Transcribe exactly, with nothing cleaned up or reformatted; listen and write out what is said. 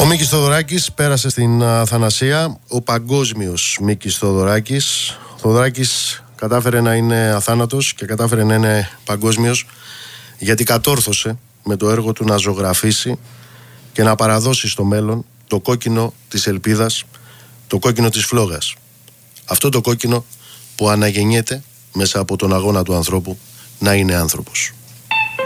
Ο Μίκης Θοδωράκης πέρασε στην αθανασία. Ο παγκόσμιος Μίκης Θοδωράκης. Ο Θοδωράκης κατάφερε να είναι αθάνατος και κατάφερε να είναι παγκόσμιος, γιατί κατόρθωσε με το έργο του να ζωγραφίσει και να παραδώσει στο μέλλον το κόκκινο της ελπίδας, το κόκκινο της φλόγας. Αυτό το κόκκινο που αναγεννιέται μέσα από τον αγώνα του ανθρώπου να είναι άνθρωπος.